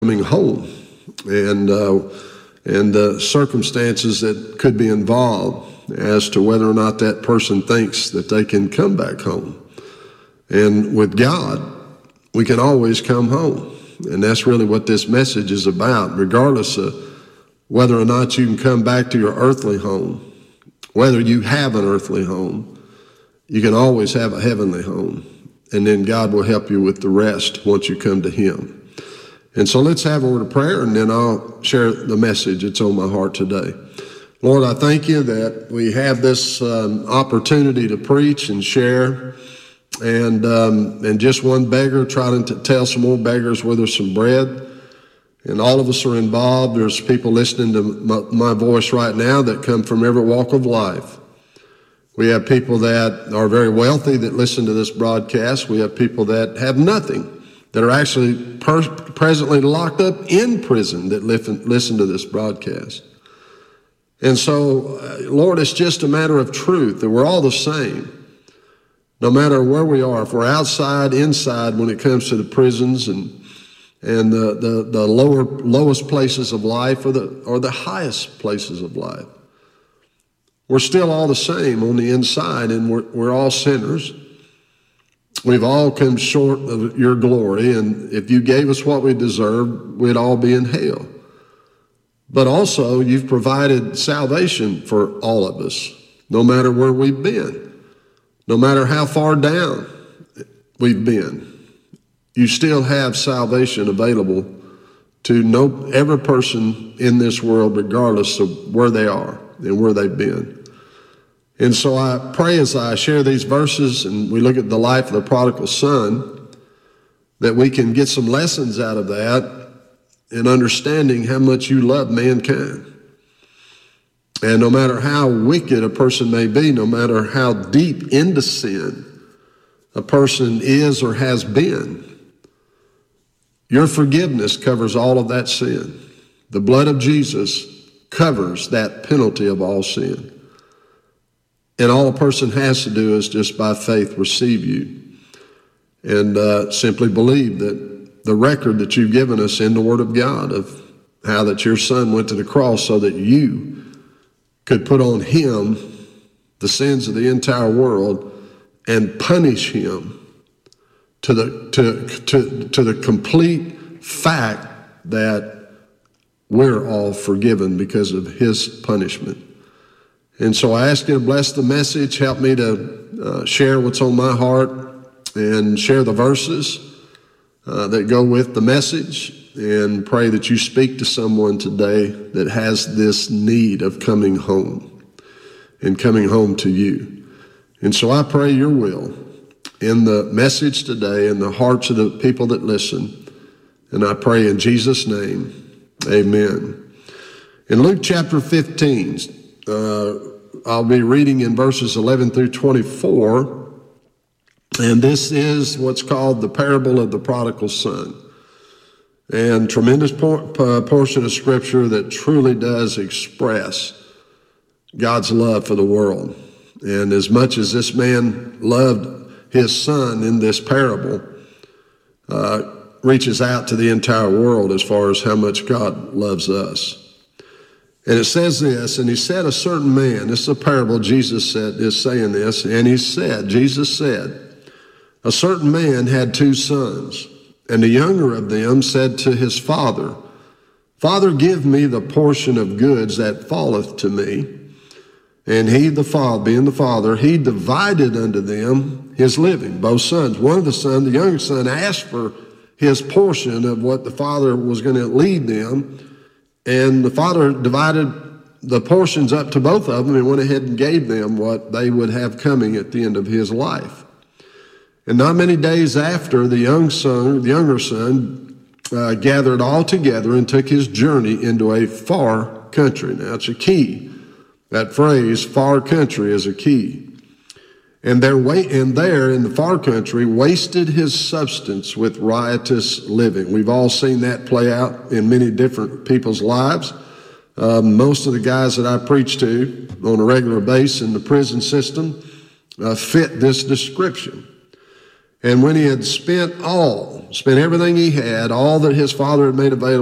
coming home and the circumstances that could be involved as to whether or not that person thinks that they can come back home. And with God, we can always come home. And that's really what this message is about, regardless of whether or not you can come back to your earthly home. Whether you have an earthly home, you can always have a heavenly home. And then God will help you with the rest once you come to Him. And so let's have a word of prayer, and then I'll share the message that's on my heart today. Lord, I thank you that we have this opportunity to preach and share, and just one beggar trying to tell some more beggars where there's some bread. And all of us are involved. There's people listening to my voice right now that come from every walk of life. We have people that are very wealthy that listen to this broadcast. We have people that have nothing, that are actually presently locked up in prison that listen to this broadcast. And so, Lord, it's just a matter of truth that we're all the same, no matter where we are. If we're outside, inside, when it comes to the prisons and the lowest places of life or the highest places of life, we're still all the same on the inside, and we're all sinners. We've all come short of your glory, and if you gave us what we deserved, we'd all be in hell. But also, you've provided salvation for all of us, no matter where we've been, no matter how far down we've been. You still have salvation available to every person in this world, regardless of where they are and where they've been. And so I pray as I share these verses and we look at the life of the prodigal son, that we can get some lessons out of that in understanding how much you love mankind. And no matter how wicked a person may be, no matter how deep into sin a person is or has been, your forgiveness covers all of that sin. The blood of Jesus covers that penalty of all sin. And all a person has to do is just by faith receive you and simply believe that the record that you've given us in the Word of God of how that your Son went to the cross so that you could put on Him the sins of the entire world and punish Him to the complete fact that we're all forgiven because of His punishment. And so I ask you to bless the message, help me to share what's on my heart and share the verses that go with the message, and pray that you speak to someone today that has this need of coming home and coming home to you. And so I pray your will in the message today in the hearts of the people that listen. And I pray in Jesus' name, amen. In Luke chapter 15, I'll be reading in verses 11 through 24, and this is what's called the parable of the prodigal son. And tremendous portion of scripture that truly does express God's love for the world. And as much as this man loved his son in this parable, reaches out to the entire world as far as how much God loves us. And it says this, and he said a certain man, this is a parable Jesus is saying this, and Jesus said, a certain man had 2 sons, and the younger of them said to his father, Father, give me the portion of goods that falleth to me. And he, the father, being the father, he divided unto them his living, both sons. One of the sons, the younger son, asked for his portion of what the father was going to leave them. And the father divided the portions up to both of them and went ahead and gave them what they would have coming at the end of his life. And not many days after, the younger son, gathered all together and took his journey into a far country. Now, it's a key. That phrase, far country, is a key. And there in the far country, wasted his substance with riotous living. We've all seen that play out in many different people's lives. Most of the guys that I preach to on a regular basis in the prison system fit this description. And when he had spent everything he had, all that his father had made available